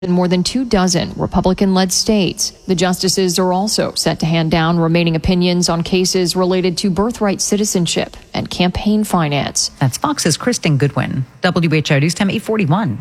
in more than 24 Republican-led states. The justices are also set to hand down remaining opinions on cases related to birthright citizenship and campaign finance. That's Fox's Kristen Goodwin. WHO News Time 841.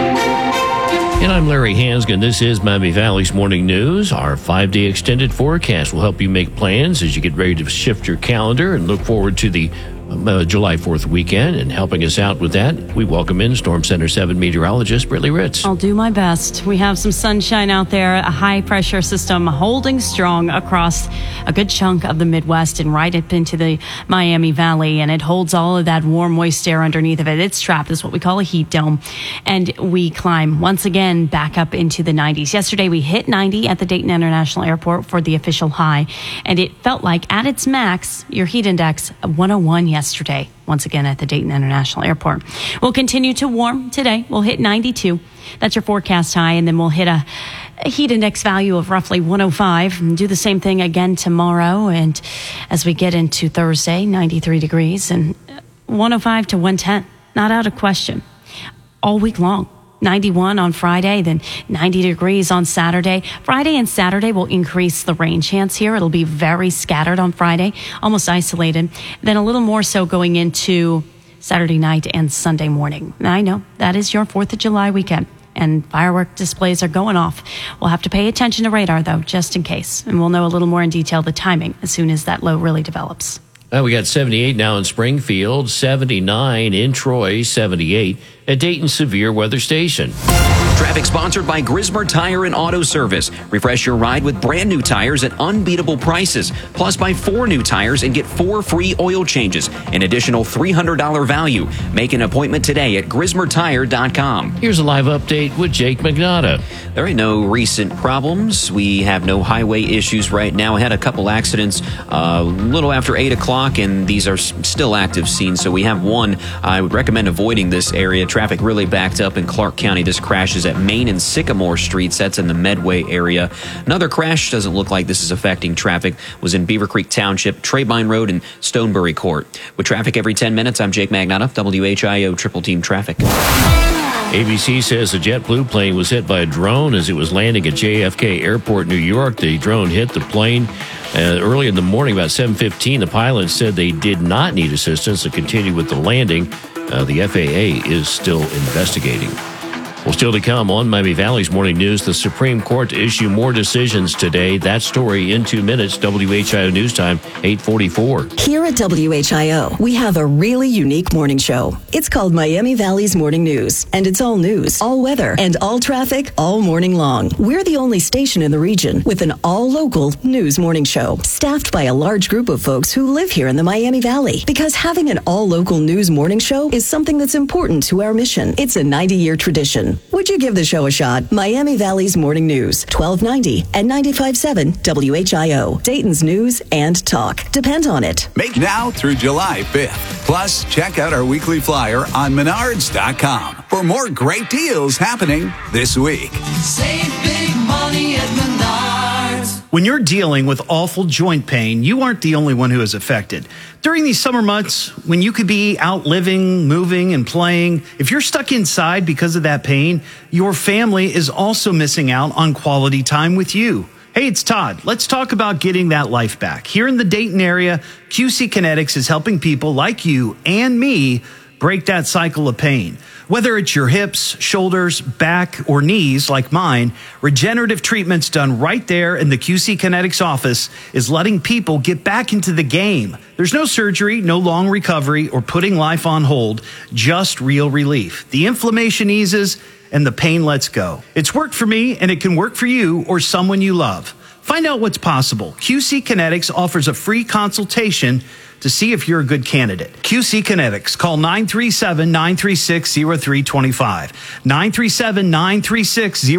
And I'm Larry Hansgen. This is Miami Valley's Morning News. Our 5-day extended forecast will help you make plans as you get ready to shift your calendar and look forward to the July 4th weekend. And helping us out with that, we welcome in Storm Center 7 meteorologist Brittany Ritz. I'll do my best. We have some sunshine out there, a high pressure system holding strong across a good chunk of the Midwest and right up into the Miami Valley. And it holds all of that warm, moist air underneath of it. It's trapped. It's what we call a heat dome. And we climb once again back up into the 90s. Yesterday, we hit 90 at the Dayton International Airport for the official high. And it felt like at its max, your heat index, 101 yesterday, once again at the Dayton International Airport. We'll continue to warm today. We'll hit 92. That's your forecast high. And then we'll hit a heat index value of roughly 105 and do the same thing again tomorrow. And as we get into Thursday, 93 degrees and 105 to 110. Not out of question. All week long. 91 on Friday, then 90 degrees on Saturday. Friday and Saturday will increase the rain chance here. It'll be very scattered on Friday, almost isolated. Then a little more so going into Saturday night and Sunday morning. I know that is your 4th of July weekend, and firework displays are going off. We'll have to pay attention to radar, though, just in case. And we'll know a little more in detail the timing as soon as that low really develops. We got 78 now in Springfield, 79 in Troy, 78 at Dayton Severe Weather Station. Traffic sponsored by Grismer Tire and Auto Service. Refresh your ride with brand new tires at unbeatable prices. Plus, buy 4 new tires and get 4 free oil changes. An additional $300 value. Make an appointment today at GrismerTire.com. Here's a live update with Jake Magnotta. There ain't no recent problems. We have no highway issues right now. I had a couple accidents a little after 8 o'clock, and these are still active scenes. So we have one. I would recommend avoiding this area. Traffic really backed up in Clark County. This crash is at Main and Sycamore Streets. That's in the Medway area. Another crash, doesn't look like this is affecting traffic, was in Beaver Creek Township, Trebine Road, and Stonebury Court. With traffic every 10 minutes, I'm Jake Magnotta, WHIO Triple Team Traffic. ABC says a JetBlue plane was hit by a drone as it was landing at JFK Airport, New York. The drone hit the plane early in the morning, about 7:15. The pilot said they did not need assistance and continued with the landing. The FAA is still investigating. Well, still to come on Miami Valley's Morning News, the Supreme Court to issue more decisions today. That story in 2 minutes. WHIO News Time, 8:44. Here at WHIO, we have a really unique morning show. It's called Miami Valley's Morning News, and it's all news, all weather, and all traffic all morning long. We're the only station in the region with an all-local news morning show, staffed by a large group of folks who live here in the Miami Valley. Because having an all-local news morning show is something that's important to our mission. It's a 90-year tradition. Would you give the show a shot? Miami Valley's Morning News, 1290 and 95.7 WHIO. Dayton's news and talk. Depend on it. Make now through July 5th. Plus, check out our weekly flyer on Menards.com for more great deals happening this week. Save big money at Menards. When you're dealing with awful joint pain, you aren't the only one who is affected. During these summer months, when you could be out living, moving, and playing, if you're stuck inside because of that pain, your family is also missing out on quality time with you. Hey, it's Todd. Let's talk about getting that life back. Here in the Dayton area, QC Kinetics is helping people like you and me break that cycle of pain. Whether it's your hips, shoulders, back, or knees like mine, regenerative treatments done right there in the QC Kinetics office is letting people get back into the game. There's no surgery, no long recovery, or putting life on hold, just real relief. The inflammation eases and the pain lets go. It's worked for me, and it can work for you or someone you love. Find out what's possible. QC Kinetics offers a free consultation to see if you're a good candidate. QC Kinetics. Call 937-936-0325.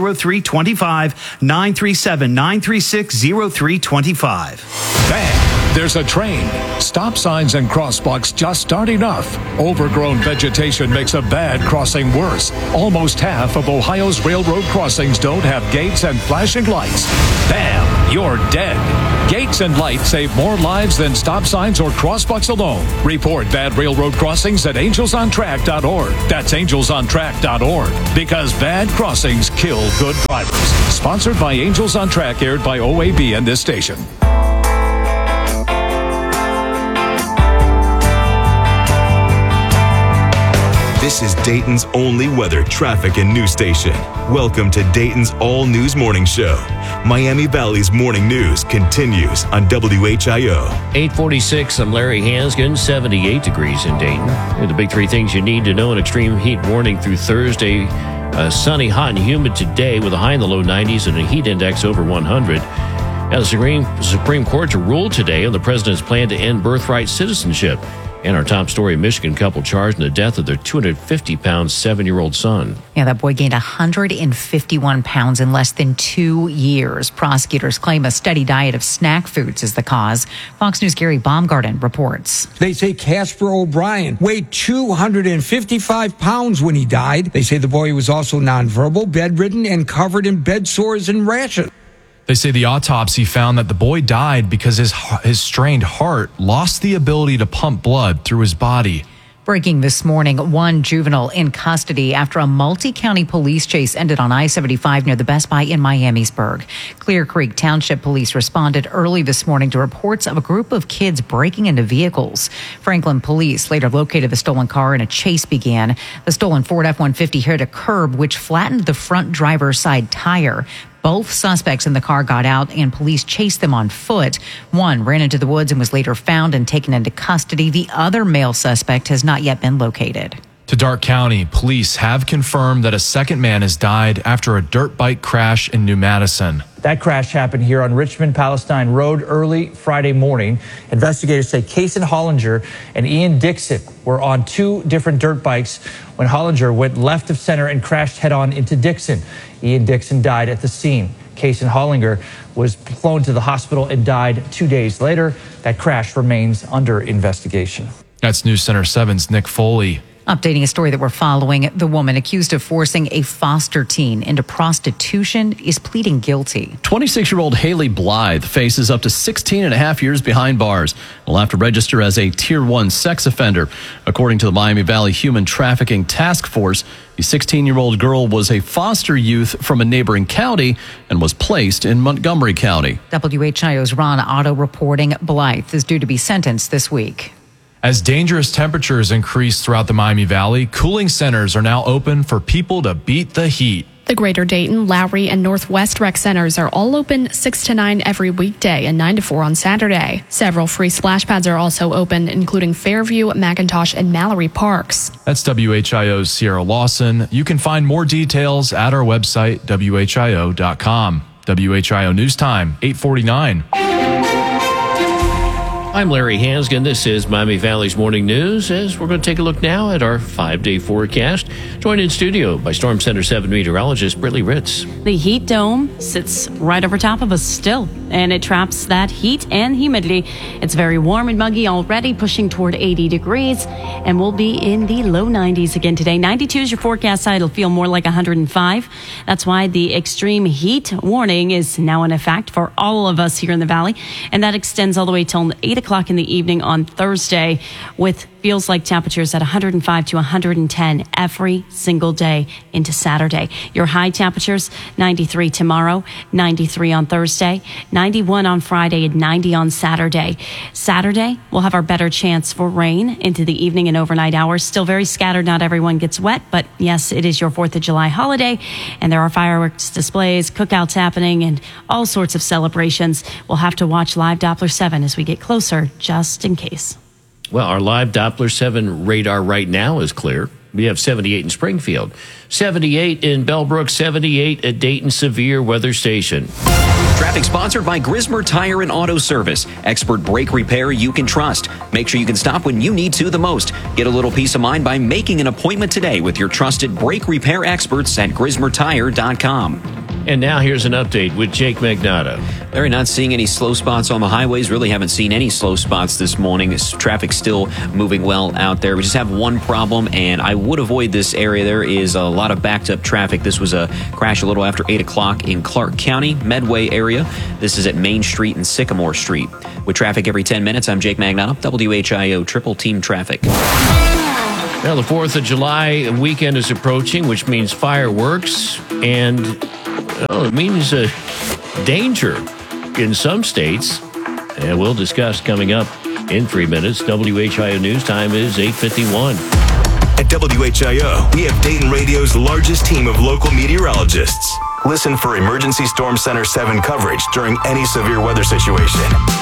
937-936-0325. 937-936-0325. Bang! There's a train. Stop signs and crosswalks just aren't enough. Overgrown vegetation makes a bad crossing worse. Almost half of Ohio's railroad crossings don't have gates and flashing lights. Bam! You're dead. Gates and lights save more lives than stop signs or crosswalks alone. Report bad railroad crossings at angelsontrack.org. That's angelsontrack.org. Because bad crossings kill good drivers. Sponsored by Angels on Track, aired by OAB and this station. This is Dayton's only weather, traffic, and news station. Welcome to Dayton's all-news morning show. Miami Valley's morning news continues on WHIO. 8:46, I'm Larry Hansgen, 78 degrees in Dayton. Here are the big three things you need to know. An extreme heat warning through Thursday. Sunny, hot, and humid today with a high in the low 90s and a heat index over 100. Now, the Supreme Court to rule today on the president's plan to end birthright citizenship. And our top story, a Michigan couple charged in the death of their 250-pound 7-year-old son. Yeah, that boy gained 151 pounds in less than 2 years. Prosecutors claim a steady diet of snack foods is the cause. Fox News' Gary Baumgarten reports. They say Casper O'Brien weighed 255 pounds when he died. They say the boy was also nonverbal, bedridden, and covered in bed sores and rashes. They say the autopsy found that the boy died because his strained heart lost the ability to pump blood through his body. Breaking this morning, one juvenile in custody after a multi-county police chase ended on I-75 near the Best Buy in Miamisburg. Clear Creek Township Police responded early this morning to reports of a group of kids breaking into vehicles. Franklin Police later located the stolen car and a chase began. The stolen Ford F-150 hit a curb, which flattened the front driver's side tire. Both suspects in the car got out and police chased them on foot. One ran into the woods and was later found and taken into custody. The other male suspect has not yet been located. To Darke County, police have confirmed that a second man has died after a dirt bike crash in New Madison. That crash happened here on Richmond-Palestine Road early Friday morning. Investigators say Kaysen Hollinger and Ian Dixon were on two different dirt bikes when Hollinger went left of center and crashed head-on into Dixon. Ian Dixon died at the scene. Kaysen Hollinger was flown to the hospital and died 2 days later. That crash remains under investigation. That's News Center 7's Nick Foley. Updating a story that we're following, the woman accused of forcing a foster teen into prostitution is pleading guilty. 26-year-old Haley Blythe faces up to 16 and a half years behind bars. Will have to register as a Tier 1 sex offender. According to the Miami Valley Human Trafficking Task Force, the 16-year-old girl was a foster youth from a neighboring county and was placed in Montgomery County. WHIO's Ron Otto reporting Blythe is due to be sentenced this week. As dangerous temperatures increase throughout the Miami Valley, cooling centers are now open for people to beat the heat. The Greater Dayton, Lowry, and Northwest Rec Centers are all open 6 to 9 every weekday and 9 to 4 on Saturday. Several free splash pads are also open, including Fairview, McIntosh, and Mallory Parks. That's WHIO's Sierra Lawson. You can find more details at our website, WHIO.com. WHIO News Time, 8:49. I'm Larry Hansgen. This is Miami Valley's Morning News, as we're going to take a look now at our 5-day forecast. Joined in studio by Storm Center 7 meteorologist Brittany Ritz. The heat dome sits right over top of us still, and it traps that heat and humidity. It's very warm and muggy already, pushing toward 80 degrees, and we'll be in the low 90s again today. 92 is your forecast side. It'll feel more like 105. That's why the extreme heat warning is now in effect for all of us here in the valley, and that extends all the way till 8 o'clock in the evening on Thursday, with feels like temperatures at 105 to 110 every single day into Saturday. Your high temperatures, 93 tomorrow, 93 on Thursday, 91 on Friday, and 90 on Saturday. Saturday, we'll have our better chance for rain into the evening and overnight hours. Still very scattered. Not everyone gets wet, but yes, it is your 4th of July holiday, and there are fireworks displays, cookouts happening, and all sorts of celebrations. We'll have to watch live Doppler 7 as we get closer, just in case. Well, our live Doppler 7 radar right now is clear. We have 78 in Springfield, 78 in Bellbrook, 78 at Dayton Severe Weather Station. Traffic sponsored by Grismer Tire and Auto Service. Expert brake repair you can trust. Make sure you can stop when you need to the most. Get a little peace of mind by making an appointment today with your trusted brake repair experts at GrismerTire.com. And now here's an update with Jake Magnotta. Larry, not seeing any slow spots on the highways. Really haven't seen any slow spots this morning. Traffic still moving well out there. We just have one problem, and I would avoid this area. There is a lot of backed up traffic. This was a crash a little after 8 o'clock in Clark County, Medway area. This is at Main Street and Sycamore Street. With traffic every 10 minutes, I'm Jake Magnotta, WHIO Triple Team Traffic. Now, the 4th of July weekend is approaching, which means fireworks, and it means danger in some states. And we'll discuss coming up in 3 minutes. WHIO News Time is 8:51. At WHIO, we have Dayton Radio's largest team of local meteorologists. Listen for Emergency Storm Center 7 coverage during any severe weather situation.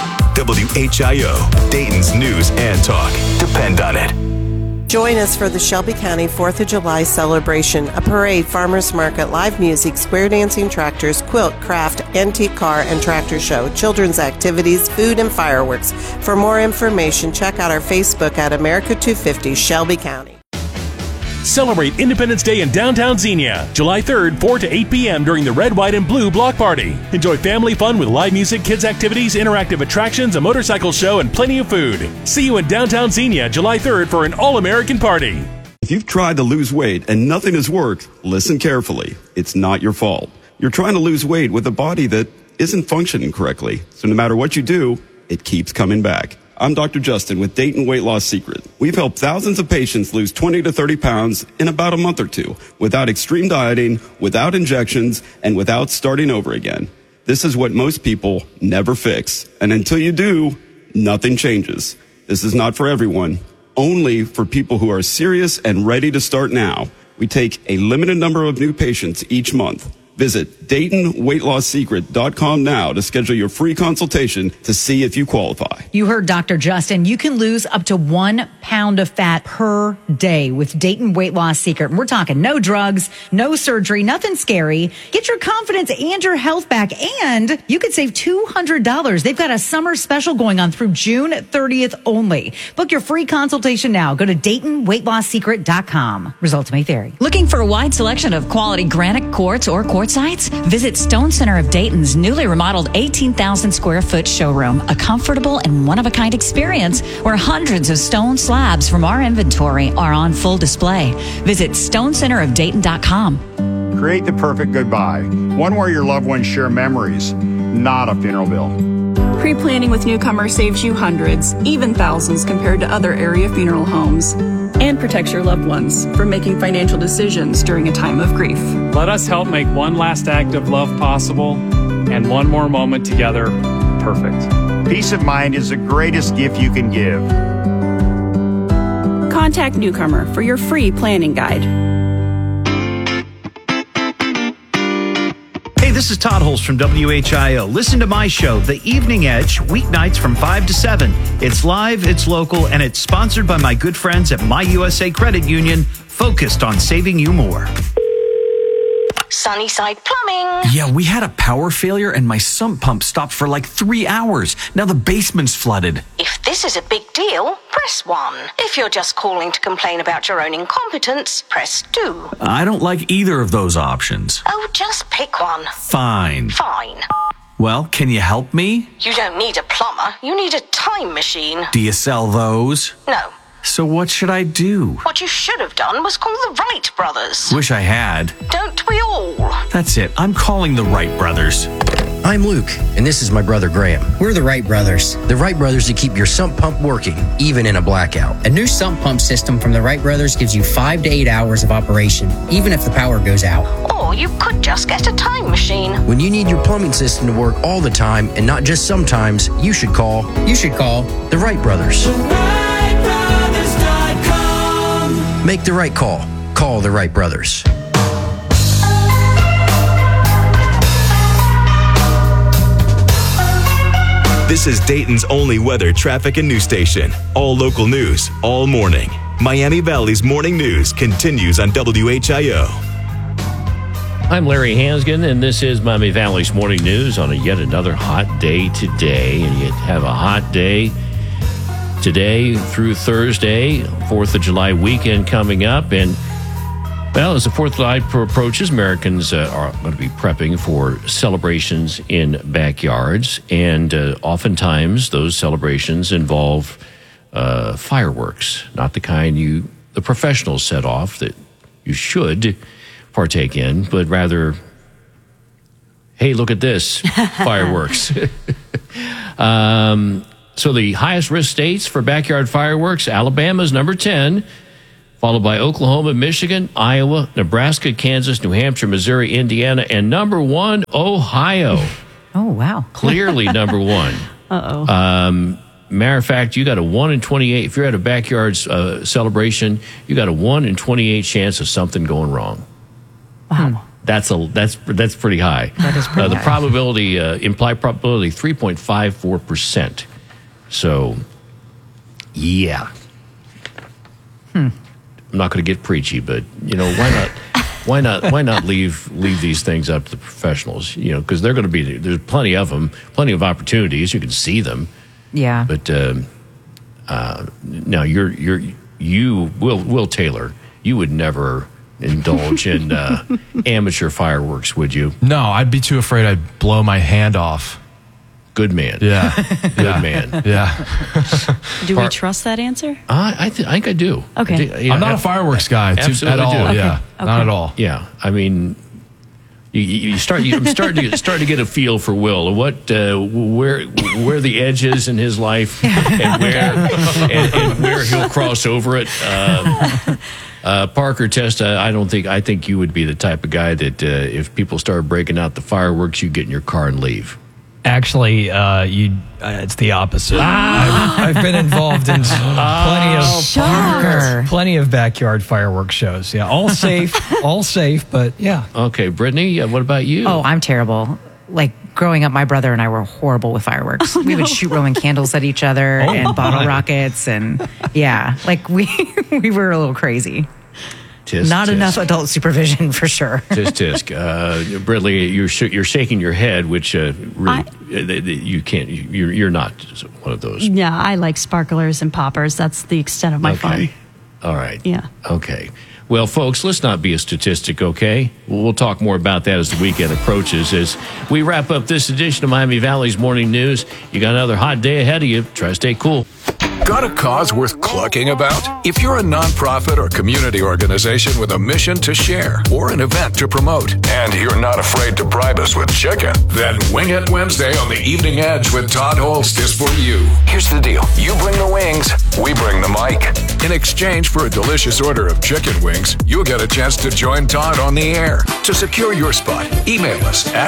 WHIO, Dayton's news and talk. Depend on it. Join us for the Shelby County 4th of July celebration, a parade, farmers market, live music, square dancing tractors, quilt, craft, antique car, and tractor show, children's activities, food, and fireworks. For more information, check out our Facebook at America 250 Shelby County. Celebrate Independence Day in downtown Xenia, July 3rd, 4 to 8 p.m. during the Red, White, and Blue Block Party. Enjoy family fun with live music, kids activities, interactive attractions, a motorcycle show, and plenty of food. See you in downtown Xenia, July 3rd for an all-American party. If you've tried to lose weight and nothing has worked, listen carefully. It's not your fault. You're trying to lose weight with a body that isn't functioning correctly. So no matter what you do, it keeps coming back. I'm Dr. Justin with Dayton Weight Loss Secret. We've helped thousands of patients lose 20 to 30 pounds in about a month or two without extreme dieting, without injections, and without starting over again. This is what most people never fix. And until you do, nothing changes. This is not for everyone, only for people who are serious and ready to start now. We take a limited number of new patients each month. Visit DaytonWeightLossSecret.com now to schedule your free consultation to see if you qualify. You heard Dr. Justin. You can lose up to 1 pound of fat per day with Dayton Weight Loss Secret. And we're talking no drugs, no surgery, nothing scary. Get your confidence and your health back, and you could save $200. They've got a summer special going on through June 30th only. Book your free consultation now. Go to DaytonWeightLossSecret.com. Results may vary. Looking for a wide selection of quality granite, quartz, or quartzites? Visit Stone Center of Dayton's newly remodeled 18,000 square foot showroom, a comfortable and one-of-a-kind experience where hundreds of stone slabs from our inventory are on full display. Visit StoneCenterofDayton.com. Create the perfect goodbye, one where your loved ones share memories, not a funeral bill. Pre-planning with Newcomer saves you hundreds, even thousands compared to other area funeral homes, and protects your loved ones from making financial decisions during a time of grief. Let us help make one last act of love possible and one more moment together perfect. Peace of mind is the greatest gift you can give. Contact Newcomer for your free planning guide. Hey, this is Todd Holst from WHIO. Listen to my show, The Evening Edge, weeknights from 5 to 7. It's live, it's local, and it's sponsored by my good friends at My USA Credit Union, focused on saving you more. Sunnyside Plumbing. Yeah, we had a power failure and my sump pump stopped for like 3 hours. Now the basement's flooded. If this is a big deal, press 1. If you're just calling to complain about your own incompetence, press 2. I don't like either of those options. Oh, just pick one. Fine. Fine. Well, can you help me? You don't need a plumber. You need a time machine. Do you sell those? No. So what should I do? What you should have done was call the Wright brothers. Wish I had. Don't we all? That's it. I'm calling the Wright brothers. I'm Luke, and this is my brother Graham. We're the Wright brothers. The Wright brothers that keep your sump pump working, even in a blackout. A new sump pump system from the Wright brothers gives you 5 to 8 hours of operation, even if the power goes out. Or you could just get a time machine. When you need your plumbing system to work all the time, and not just sometimes, you should call the Wright brothers. Make the right call. Call the Wright brothers. This is Dayton's only weather, traffic, and news station. All local news, all morning. Miami Valley's morning news continues on WHIO. I'm Larry Hansgen, and this is Miami Valley's morning news on yet another hot day today. And you have a hot day today through Thursday, 4th of July weekend coming up. And Well, as the 4th of July approaches, Americans are going to be prepping for celebrations in backyards. And oftentimes, those celebrations involve fireworks, not the kind the professionals set off that you should partake in, but rather, hey, look at this, fireworks. So the highest risk states for backyard fireworks, Alabama's number 10, followed by Oklahoma, Michigan, Iowa, Nebraska, Kansas, New Hampshire, Missouri, Indiana, and number 1, Ohio. Oh, wow. Clearly number 1. Uh-oh. Matter of fact, you got a 1 in 28. If you're at a backyard celebration, you got a 1 in 28 chance of something going wrong. Wow. That's pretty high. That is pretty The high. probability, implied probability, 3.54%. So, yeah. I'm not going to get preachy, but why not leave these things up to the professionals? Because they're going to be there's plenty of them, plenty of opportunities. You can see them. Yeah. But now Will Taylor, you would never indulge in amateur fireworks, would you? No, I'd be too afraid I'd blow my hand off. Good man. Yeah. Good man. Yeah. Do we trust that answer? I think I do. Okay. I'm not a fireworks guy Absolutely at all. do. Yeah. Okay. Not at all. Yeah. I mean, I'm starting to get a feel for Will, what where the edge is in his life, and where he'll cross over it. Parker Test, I think you would be the type of guy that if people start breaking out the fireworks, you get in your car and leave. Actually, it's the opposite. I've been involved in plenty of backyard fireworks shows. Yeah, all safe, but yeah. Okay, Brittany, what about you? Oh, I'm terrible. Like growing up, my brother and I were horrible with fireworks. We would shoot Roman candles at each other and bottle rockets, and like we were a little crazy. Not enough adult supervision for sure. Tisk. Brittany, you're shaking your head, which really you can't. You're not one of those. Yeah, I like sparklers and poppers. That's the extent of my fun. All right. Yeah. Okay. Well, folks, let's not be a statistic, okay? We'll talk more about that as the weekend approaches. As we wrap up this edition of Miami Valley's Morning News, you got another hot day ahead of you. Try to stay cool. Got a cause worth clucking about? If you're a nonprofit or community organization with a mission to share or an event to promote, and you're not afraid to bribe us with chicken, then Wing It Wednesday on the Evening Edge with Todd Holst is for you. Here's the deal. You bring the wings, we bring the mic. In exchange for a delicious order of chicken wings, you'll get a chance to join Todd on the air. To secure your spot, email us at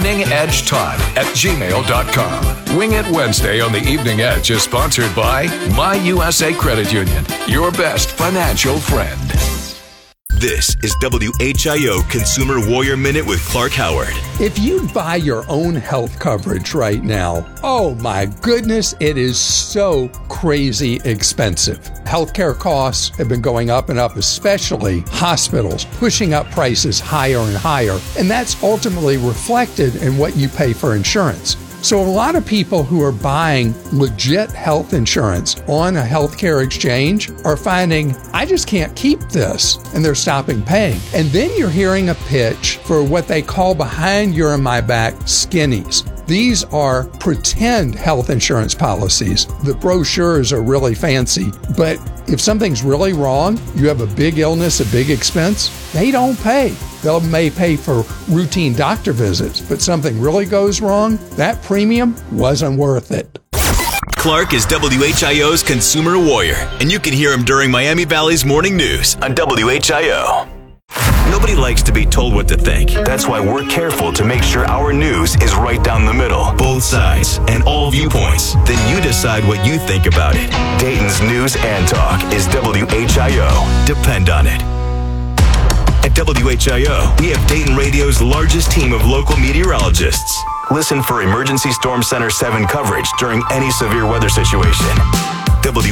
eveningedgetodd@gmail.com. Wing It Wednesday on the Evening Edge is sponsored by My USA Credit Union, your best financial friend. This is WHIO Consumer Warrior Minute with Clark Howard. If you buy your own health coverage right now, oh my goodness, it is so crazy expensive. Healthcare costs have been going up and up, especially hospitals, pushing up prices higher and higher. And that's ultimately reflected in what you pay for insurance. So a lot of people who are buying legit health insurance on a healthcare exchange are finding, I just can't keep this, and they're stopping paying. And then you're hearing a pitch for what they call behind your and my back skinnies. These are pretend health insurance policies. The brochures are really fancy, but if something's really wrong, you have a big illness, a big expense, they don't pay. They may pay for routine doctor visits, but something really goes wrong, that premium wasn't worth it. Clark is WHIO's Consumer Warrior, and you can hear him during Miami Valley's Morning News on WHIO. Nobody likes to be told what to think. That's why we're careful to make sure our news is right down the middle, both sides, and all viewpoints. Then you decide what you think about it. Dayton's News and Talk is WHIO. Depend on it. At WHIO, we have Dayton Radio's largest team of local meteorologists. Listen for Emergency Storm Center 7 coverage during any severe weather situation.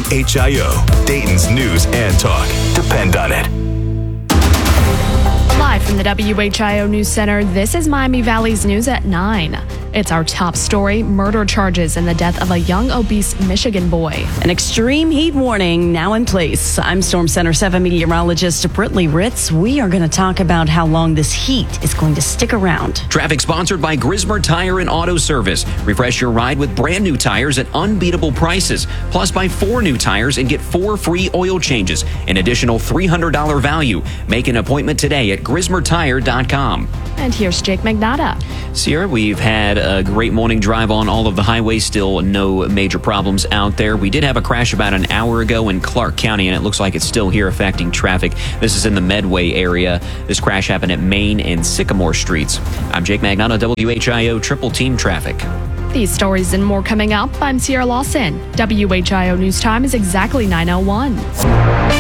WHIO, Dayton's News and Talk. Depend on it. Live Live from the WHIO News Center, this is Miami Valley's News at 9. It's our top story, murder charges in the death of a young obese Michigan boy. An extreme heat warning now in place. I'm Storm Center 7 meteorologist Brittany Ritz. We are going to talk about how long this heat is going to stick around. Traffic sponsored by Grismer Tire and Auto Service. Refresh your ride with brand new tires at unbeatable prices. Plus, buy 4 new tires and get 4 free oil changes. An additional $300 value. Make an appointment today at GrismerTire.com. And here's Jake Magnata. Sierra, we've had a great morning drive on all of the highways. Still no major problems out there. We did have a crash about an hour ago in Clark County, and it looks like it's still here affecting traffic. This is in the Medway area. This crash happened at Main and Sycamore Streets. I'm Jake Magnata, WHIO Triple Team Traffic. These stories and more coming up. I'm Sierra Lawson. WHIO News Time is exactly 9:01.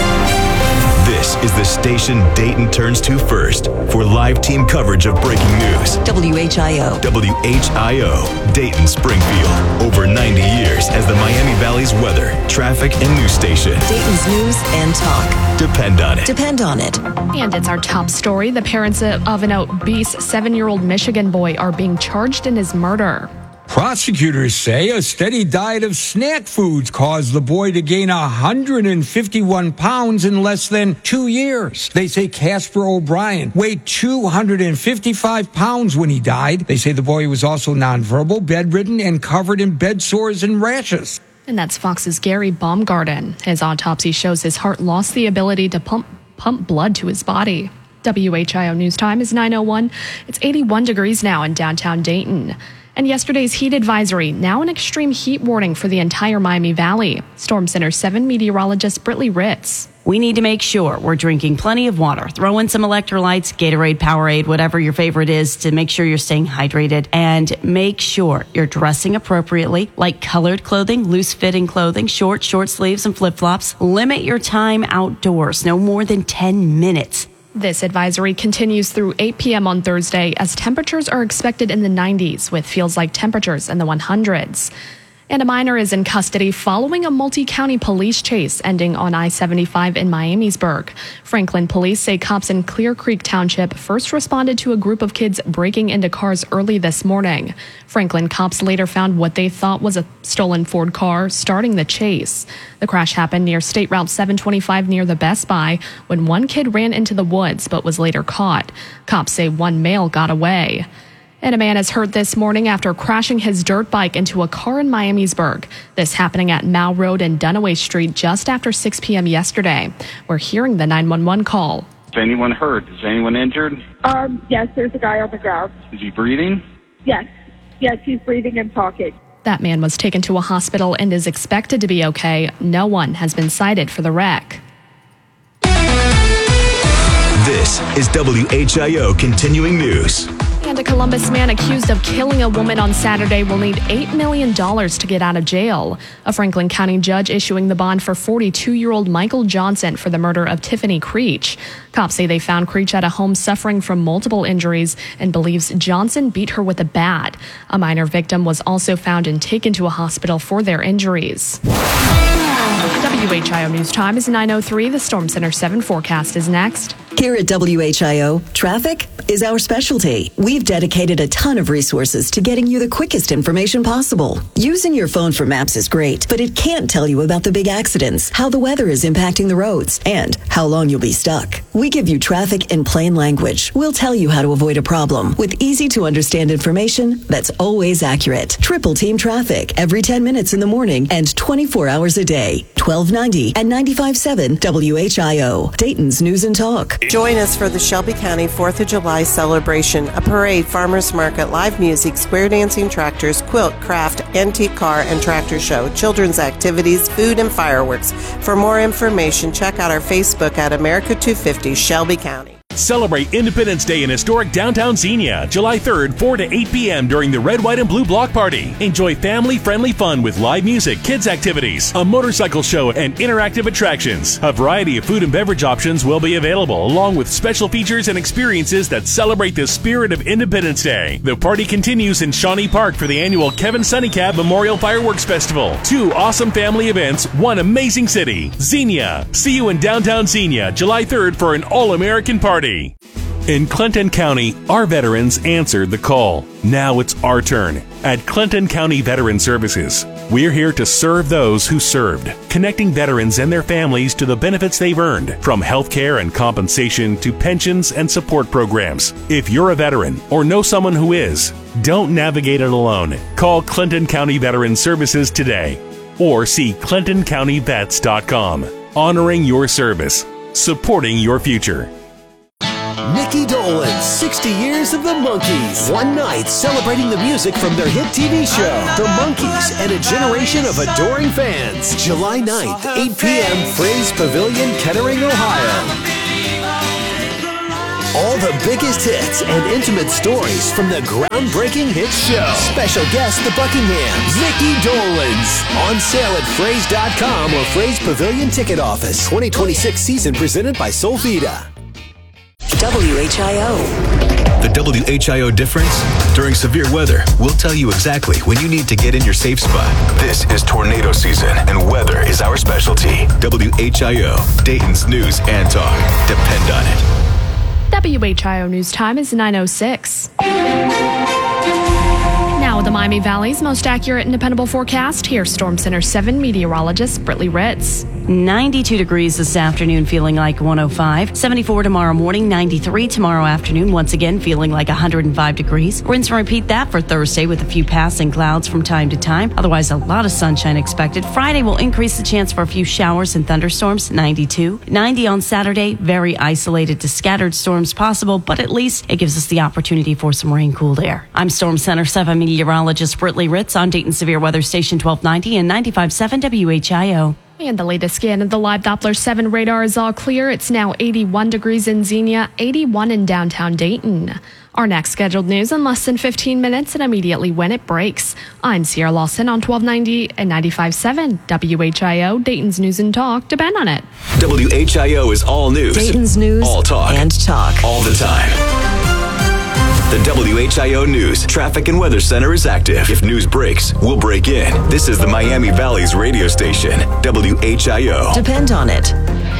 This is the station Dayton turns to first for live team coverage of breaking news. WHIO. WHIO, Dayton Springfield. Over 90 years as the Miami Valley's weather, traffic, and news station. Dayton's news and talk. Depend on it. Depend on it. And it's our top story. The parents of an obese 7-year-old Michigan boy are being charged in his murder. Prosecutors say a steady diet of snack foods caused the boy to gain 151 pounds in less than 2 years. They say Casper O'Brien weighed 255 pounds when he died. They say the boy was also nonverbal, bedridden, and covered in bed sores and rashes. And that's Fox's Gary Baumgarten. His autopsy shows his heart lost the ability to pump blood to his body. WHIO News Time is 9:01. It's 81 degrees now in downtown Dayton. And yesterday's heat advisory, now an extreme heat warning for the entire Miami Valley. Storm Center 7 meteorologist Brittany Ritz. We need to make sure we're drinking plenty of water. Throw in some electrolytes, Gatorade, Powerade, whatever your favorite is, to make sure you're staying hydrated. And make sure you're dressing appropriately, like colored clothing, loose-fitting clothing, short sleeves, and flip-flops. Limit your time outdoors, no more than 10 minutes. This advisory continues through 8 p.m. on Thursday as temperatures are expected in the 90s with feels-like temperatures in the 100s. And a minor is in custody following a multi-county police chase ending on I-75 in Miamisburg. Franklin police say cops in Clear Creek Township first responded to a group of kids breaking into cars early this morning. Franklin cops later found what they thought was a stolen Ford car starting the chase. The crash happened near State Route 725 near the Best Buy when one kid ran into the woods but was later caught. Cops say one male got away. And a man is hurt this morning after crashing his dirt bike into a car in Miamisburg. This happening at Mao Road and Dunaway Street just after 6 p.m. yesterday. We're hearing the 911 call. Is anyone hurt? Is anyone injured? Yes, there's a guy on the ground. Is he breathing? Yes, he's breathing and talking. That man was taken to a hospital and is expected to be okay. No one has been cited for the wreck. This is WHIO Continuing News. And a Columbus man accused of killing a woman on Saturday will need $8 million to get out of jail. A Franklin County judge issuing the bond for 42-year-old Michael Johnson for the murder of Tiffany Creech. Cops say they found Creech at a home suffering from multiple injuries and believes Johnson beat her with a bat. A minor victim was also found and taken to a hospital for their injuries. WHIO News Time is 9:03. The Storm Center 7 forecast is next. Here at WHIO, traffic is our specialty. We've dedicated a ton of resources to getting you the quickest information possible. Using your phone for maps is great, but it can't tell you about the big accidents, how the weather is impacting the roads, and how long you'll be stuck. We give you traffic in plain language. We'll tell you how to avoid a problem with easy-to-understand information that's always accurate. Triple Team Traffic every 10 minutes in the morning and 24 hours a day. 1290 and 95.7 WHIO, Dayton's News and Talk. Join us for the Shelby County 4th of July celebration, a parade, farmers market, live music, square dancing tractors, quilt, craft, antique car, and tractor show, children's activities, food, and fireworks. For more information, check out our Facebook at America 250 Shelby County. Celebrate Independence Day in historic downtown Xenia, July 3rd, 4 to 8 p.m. during the Red, White, and Blue Block Party. Enjoy family-friendly fun with live music, kids' activities, a motorcycle show, and interactive attractions. A variety of food and beverage options will be available, along with special features and experiences that celebrate the spirit of Independence Day. The party continues in Shawnee Park for the annual Kevin Sunnycab Memorial Fireworks Festival. 2 awesome family events, 1 amazing city. Xenia. See you in downtown Xenia, July 3rd for an all-American party. In Clinton County, our veterans answered the call. Now it's our turn. At Clinton County Veteran Services, we're here to serve those who served, connecting veterans and their families to the benefits they've earned, from health care and compensation to pensions and support programs. If you're a veteran or know someone who is, don't navigate it alone. Call Clinton County Veteran Services today or see ClintonCountyVets.com. Honoring your service, supporting your future. Mickey Dolenz, 60 Years of the Monkees. One night celebrating the music from their hit TV show, The Monkees, and a generation of adoring fans. July 9th, 8 p.m., Fraze Pavilion, Kettering, Ohio. All the biggest hits and intimate stories from the groundbreaking hit show. Special guest, the Buckinghams, Mickey Dolenz. On sale at Fraze.com or Fraze Pavilion Ticket Office. 2026 season presented by Solvita. WHIO. The WHIO difference? During severe weather, we'll tell you exactly when you need to get in your safe spot. This is tornado season, and weather is our specialty. WHIO, Dayton's news and talk. Depend on it. WHIO News Time is 9:06. Now, the Miami Valley's most accurate and dependable forecast. Here's Storm Center 7 meteorologist Brittany Ritz. 92 degrees this afternoon, feeling like 105. 74 tomorrow morning, 93 tomorrow afternoon, once again feeling like 105 degrees. Rinse and repeat that for Thursday with a few passing clouds from time to time. Otherwise, a lot of sunshine expected. Friday will increase the chance for a few showers and thunderstorms, 92. 90 on Saturday, very isolated to scattered storms possible, but at least it gives us the opportunity for some rain-cooled air. I'm Storm Center 7 meteorologist Brittany Ritz on Dayton Severe Weather Station 1290 and 95.7 WHIO. And the latest scan of the live Doppler 7 radar is all clear. It's now 81 degrees in Xenia, 81 in downtown Dayton. Our next scheduled news in less than 15 minutes and immediately when it breaks. I'm Sierra Lawson on 1290 and 95.7 WHIO, Dayton's News and Talk. Depend on it. WHIO is all news. Dayton's news all talk. And talk. All the time. The WHIO News Traffic and Weather Center is active. If news breaks, we'll break in. This is the Miami Valley's radio station, WHIO. Depend on it.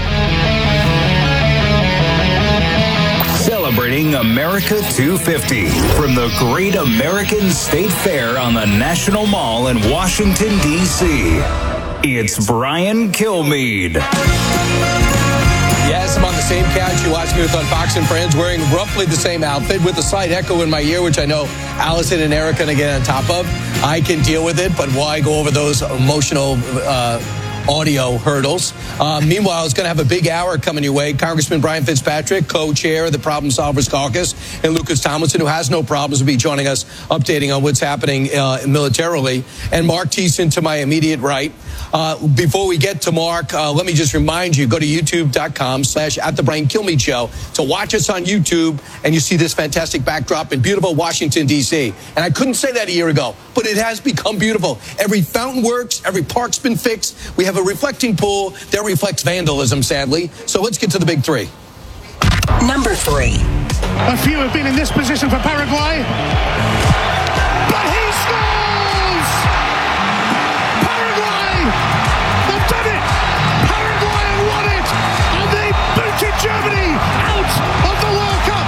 Celebrating America 250 from the Great American State Fair on the National Mall in Washington, D.C. It's Brian Kilmeade. Yes, I'm on the same couch you watched me with on Fox and Friends, wearing roughly the same outfit with a slight echo in my ear, which I know Allison and Eric are going to get on top of. I can deal with it, but why go over those emotional audio hurdles? Meanwhile, it's going to have a big hour coming your way. Congressman Brian Fitzpatrick, co-chair of the Problem Solvers Caucus, and Lucas Tomlinson, who has no problems, will be joining us, updating on what's happening militarily. And Mark Thiessen to my immediate right. Before we get to Mark, let me just remind you, go to youtube.com/@the-Brian-Kilmeade-Show to watch us on YouTube, and you see this fantastic backdrop in beautiful Washington, D.C. And I couldn't say that a year ago, but it has become beautiful. Every fountain works. Every park's been fixed. We have a reflecting pool that reflects vandalism, sadly. So let's get to the big three. Number 3. A few have been in this position for Paraguay. But he scores! Paraguay have done it! Paraguay have won it! And they booted Germany out of the World Cup!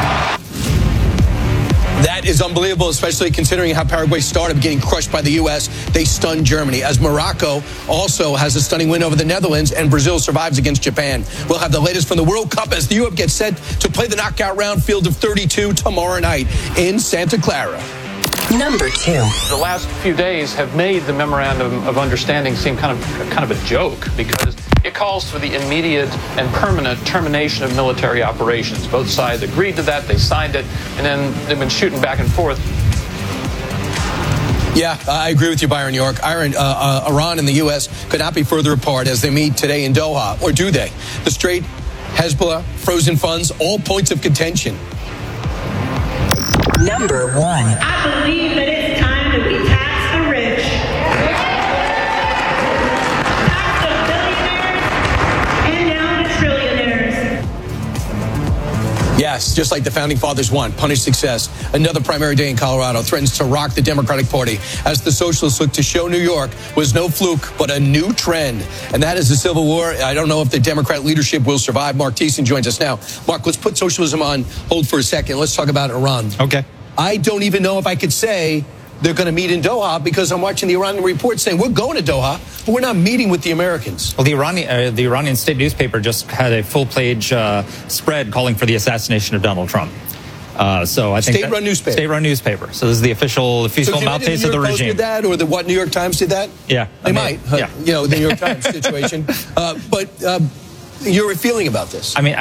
That is unbelievable, especially considering how Paraguay started getting crushed by the U.S. They stunned Germany, as Morocco also has a stunning win over the Netherlands, and Brazil survives against Japan. We'll have the latest from the World Cup as the Europe gets set to play the knockout round field of 32 tomorrow night in Santa Clara. Number 2. The last few days have made the memorandum of understanding seem kind of a joke, because it calls for the immediate and permanent termination of military operations. Both sides agreed to that, they signed it, and then they've been shooting back and forth. Yeah, I agree with you, Byron York. Iran and the U.S. could not be further apart as they meet today in Doha, or do they? The Strait, Hezbollah, frozen funds, all points of contention. Number 1. I believe that it's time that we tax the rich. Tax the billionaires and now the trillionaires. Yes, Yes, just like the founding fathers want, punish success. Another primary day in Colorado threatens to rock the Democratic Party as the socialists look to show New York was no fluke, but a new trend. And that is the Civil War. I don't know if the Democrat leadership will survive. Mark Thiessen joins us now. Mark, let's put socialism on hold for a second. Let's talk about Iran. Okay. I don't even know if I could say they're going to meet in Doha because I'm watching the Iranian report saying we're going to Doha, but we're not meeting with the Americans. Well, the Iranian state newspaper just had a full-page spread calling for the assassination of Donald Trump. So I think state-run newspaper. State-run newspaper. So this is the official mouthpiece of the regime. Did that, or the what New York Times did that? Yeah, they might. Yeah. The New York Times situation. But your feeling about this? I mean,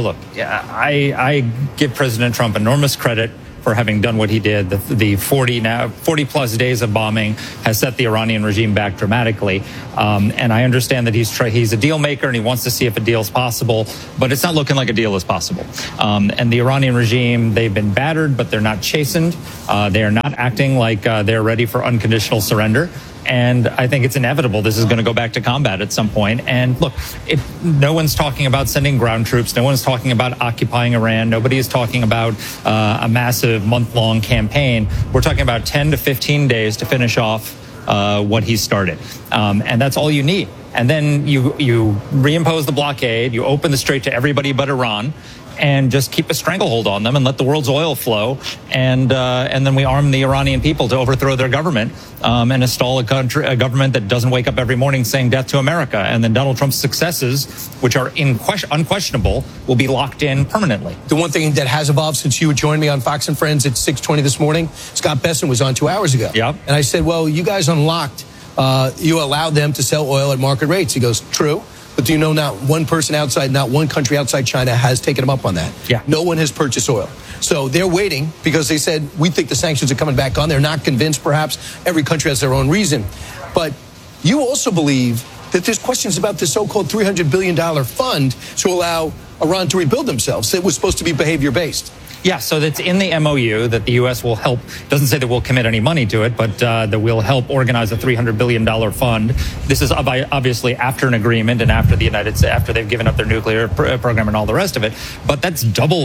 I give President Trump enormous credit for having done what he did. The 40 plus days of bombing has set the Iranian regime back dramatically. And I understand that he's a deal maker and he wants to see if a deal is possible, but it's not looking like a deal is possible. And the Iranian regime, they've been battered, but they're not chastened. They are not acting like they're ready for unconditional surrender. And I think it's inevitable this is going to go back to combat at some point. And look, no one's talking about sending ground troops. No one's talking about occupying Iran. Nobody is talking about a massive month-long campaign. We're talking about 10 to 15 days to finish off what he started. And that's all you need. And then you reimpose the blockade. You open the strait to everybody but Iran. And just keep a stranglehold on them and let the world's oil flow, and then we arm the Iranian people to overthrow their government and install a government that doesn't wake up every morning saying death to America. And then Donald Trump's successes, which are unquestionable, will be locked in permanently. The one thing that has evolved since you joined me on Fox and Friends at 6:20 this morning, Scott Besson was on 2 hours ago. Yeah. And I said, well, you guys unlocked, you allowed them to sell oil at market rates. He goes, true. But do you know not one person outside, not one country outside China has taken them up on that? Yeah. No one has purchased oil. So they're waiting because they said, we think the sanctions are coming back on. They're not convinced, perhaps. Every country has their own reason. But you also believe that there's questions about the so-called $300 billion fund to allow Iran to rebuild themselves. It was supposed to be behavior-based. Yeah, so that's in the MOU that the U.S. will help. Doesn't say that we'll commit any money to it, but that we'll help organize a $300 billion fund. This is obviously after an agreement and after the United States, after they've given up their nuclear program and all the rest of it. But that's double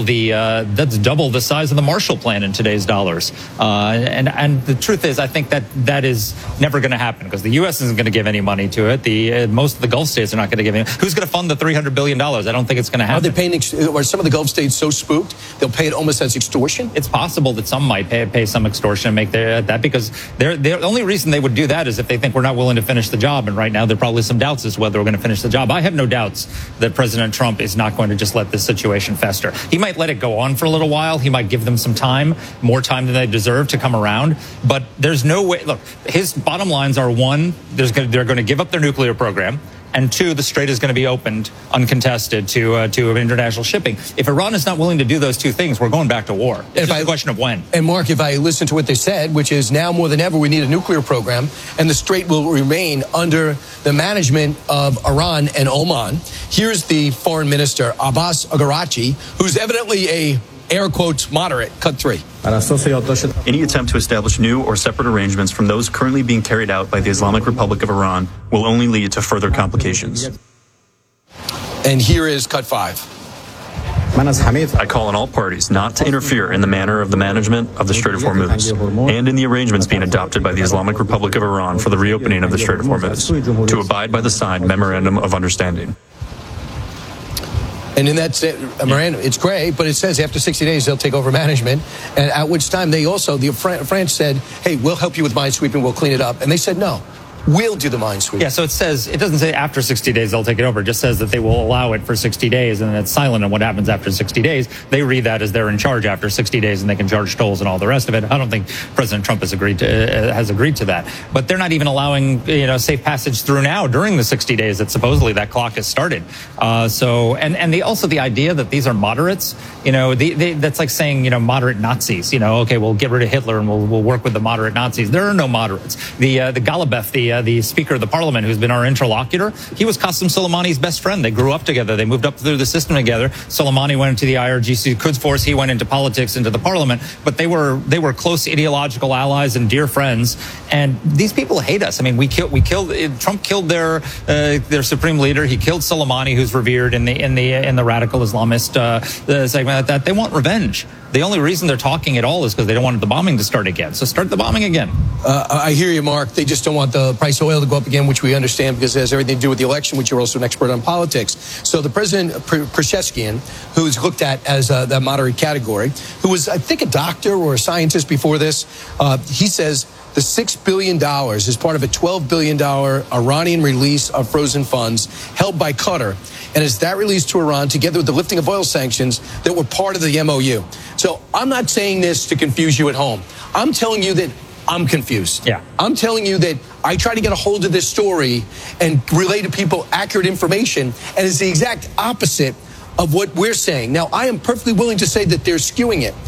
the size of the Marshall Plan in today's dollars. And the truth is, I think that is never going to happen because the U.S. isn't going to give any money to it. Most of the Gulf states are not going to give any. Who's going to fund the $300 billion? I don't think it's going to happen. Are they paying? Are some of the Gulf states so spooked they'll pay it almost as extortion? It's possible that some might pay some extortion and make that because the only reason they would do that is if they think we're not willing to finish the job. And right now there are probably some doubts as to whether we're going to finish the job. I have no doubts that President Trump is not going to just let this situation fester. He might let it go on for a little while. He might give them some time, more time than they deserve to come around. But there's no way. Look, his bottom lines are: one, they're going to give up their nuclear program. And two, the strait is going to be opened uncontested to international shipping. If Iran is not willing to do those two things, we're going back to war. It's just a question of when. And Mark, if I listen to what they said, which is now more than ever we need a nuclear program, and the strait will remain under the management of Iran and Oman. Here's the foreign minister, Abbas Araghchi, who's evidently a air quotes moderate. Cut 3. Any attempt to establish new or separate arrangements from those currently being carried out by the Islamic Republic of Iran will only lead to further complications. And here is cut 5. I call on all parties not to interfere in the manner of the management of the Strait of Hormuz and in the arrangements being adopted by the Islamic Republic of Iran for the reopening of the Strait of Hormuz, to abide by the signed Memorandum of Understanding. And in that memorandum, it's great, but it says after 60 days they'll take over management, and at which time they also, France said, hey, we'll help you with minesweeping, we'll clean it up. And they said, no, we'll do the minesweeping. Yeah, so it doesn't say after 60 days they'll take it over. It just says that they will allow it for 60 days, and it's silent on what happens after 60 days. They read that as they're in charge after 60 days, and they can charge tolls and all the rest of it. I don't think President Trump has agreed to that. But they're not even allowing safe passage through now during the 60 days that supposedly that clock has started. Also the idea that these are moderates, that's like saying moderate Nazis. Okay, we'll get rid of Hitler and we'll work with the moderate Nazis. There are no moderates. The Galabef, the Speaker of the Parliament, who's been our interlocutor, he was Qasem Soleimani's best friend. They grew up together. They moved up through the system together. Soleimani went into the IRGC Quds Force. He went into politics, into the Parliament. But they were close ideological allies and dear friends. And these people hate us. I mean, Trump killed their supreme leader. He killed Soleimani, who's revered in the radical Islamist segment. That they want revenge. The only reason they're talking at all is because they don't want the bombing to start again. So start the bombing again. I hear you, Mark. They just don't want the price of oil to go up again, which we understand because it has everything to do with the election, which you're also an expert on politics. So the president, Pezeshkian, who's looked at as that moderate category, who was, I think, a doctor or a scientist before this, he says the $6 billion is part of a $12 billion Iranian release of frozen funds held by Qatar. And it's that release to Iran, together with the lifting of oil sanctions, that were part of the MOU. So I'm not saying this to confuse you at home. I'm telling you that I'm confused. Yeah. I'm telling you that I try to get a hold of this story and relay to people accurate information, and it's the exact opposite of what we're saying. Now, I am perfectly willing to say that they're skewing it,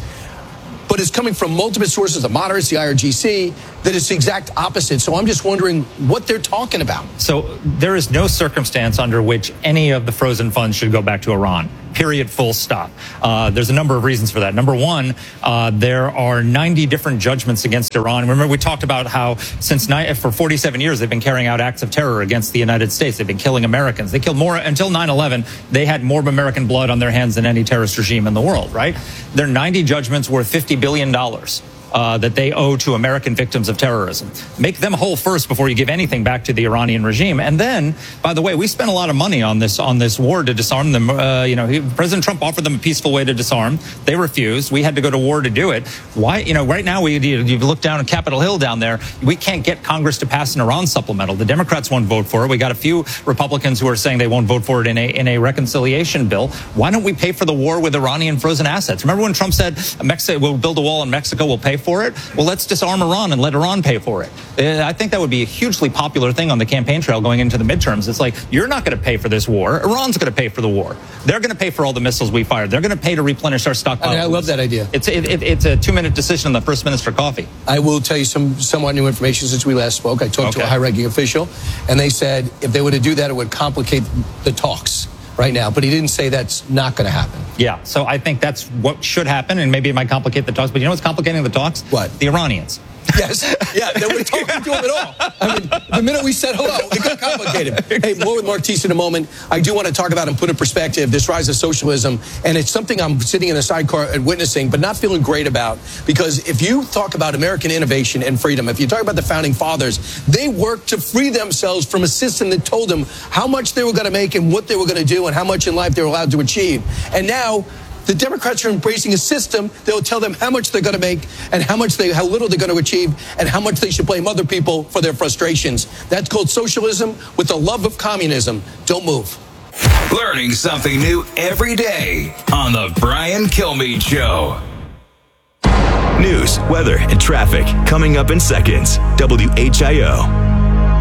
but it's coming from multiple sources, the moderates, the IRGC, that it's the exact opposite. So I'm just wondering what they're talking about. So there is no circumstance under which any of the frozen funds should go back to Iran. Period, full stop. There's a number of reasons for that. Number one, there are 90 different judgments against Iran. Remember, we talked about how for 47 years they've been carrying out acts of terror against the United States. They've been killing Americans. They killed more until 9/11. They had more American blood on their hands than any terrorist regime in the world, right? There are 90 judgments worth $50 billion. That they owe to American victims of terrorism. Make them whole first before you give anything back to the Iranian regime. And then, by the way, we spent a lot of money on this war to disarm them. President Trump offered them a peaceful way to disarm. They refused. We had to go to war to do it. Why? Right now, you look down at Capitol Hill down there, we can't get Congress to pass an Iran supplemental. The Democrats won't vote for it. We got a few Republicans who are saying they won't vote for it in a reconciliation bill. Why don't we pay for the war with Iranian frozen assets? Remember when Trump said, Mexico, we'll build a wall in Mexico, we'll pay for it? Well, let's disarm Iran and let Iran pay for it. I think that would be a hugely popular thing on the campaign trail going into the midterms. It's like, you're not going to pay for this war. Iran's going to pay for the war. They're going to pay for all the missiles we fired. They're going to pay to replenish our stockpile. I love that idea. It's a 2-minute decision on the First Minister coffee. I will tell you some somewhat new information since we last spoke. I talked to a high-ranking official, and they said if they were to do that, it would complicate the talks right now, but he didn't say that's not going to happen. Yeah, so I think that's what should happen, and maybe it might complicate the talks, but you know what's complicating the talks? What? The Iranians. Yes, yeah, they weren't talking to him at all. I mean, the minute we said hello, it got complicated. Hey, more with Mark Thies in a moment. I do want to talk about and put in perspective this rise of socialism, and it's something I'm sitting in a sidecar and witnessing, but not feeling great about, because if you talk about American innovation and freedom, if you talk about the founding fathers, they worked to free themselves from a system that told them how much they were going to make and what they were going to do and how much in life they were allowed to achieve. And now the Democrats are embracing a system that will tell them how much they're going to make and how little they're going to achieve and how much they should blame other people for their frustrations. That's called socialism with the love of communism. Don't move. Learning something new every day on the Brian Kilmeade Show. News, weather, and traffic coming up in seconds. WHIO.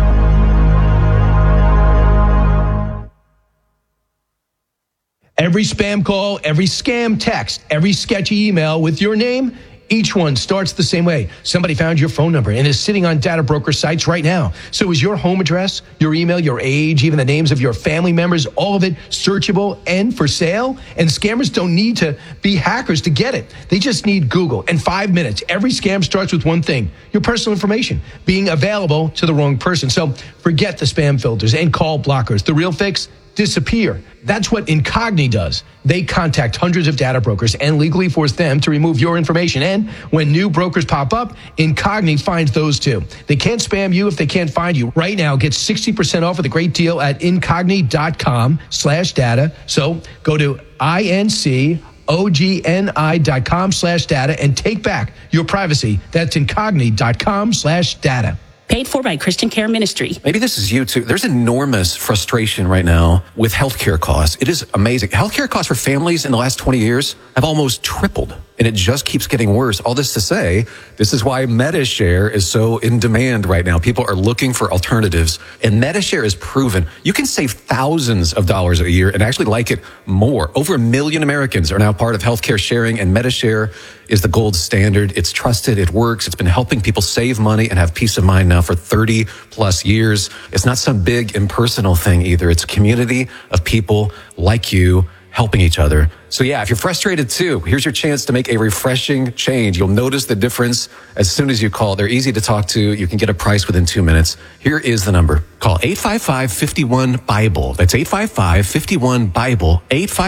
Every spam call, every scam text, every sketchy email with your name, each one starts the same way. Somebody found your phone number and is sitting on data broker sites right now. So is your home address, your email, your age, even the names of your family members, all of it searchable and for sale? And scammers don't need to be hackers to get it. They just need Google. In 5 minutes, every scam starts with one thing: your personal information being available to the wrong person. So forget the spam filters and call blockers. The real fix: disappear. That's what Incogni does. They contact hundreds of data brokers and legally force them to remove your information. And when new brokers pop up, Incogni finds those too. They can't spam you if they can't find you. Right now, get 60% off with a great deal at incogni.com/data. So go to INCOGNI.com/data and take back your privacy. That's incogni.com/data. Paid for by Christian Care Ministry. Maybe this is you too. There's enormous frustration right now with healthcare costs. It is amazing. Healthcare costs for families in the last 20 years have almost tripled. and it just keeps getting worse. All this to say, this is why Medi-Share is so in demand right now. People are looking for alternatives, and Medi-Share is proven. You can save thousands of dollars a year and actually like it more. Over 1 million Americans are now part of healthcare sharing, and Medi-Share is the gold standard. It's trusted. It works. It's been helping people save money and have peace of mind now for 30 plus years. It's not some big impersonal thing either. It's a community of people like you helping each other. So yeah, if you're frustrated too, here's your chance to make a refreshing change. You'll notice the difference as soon as you call. They're easy to talk to. You can get a price within 2 minutes. Here is the number. Call 855-51-BIBLE. That's 855-51-BIBLE.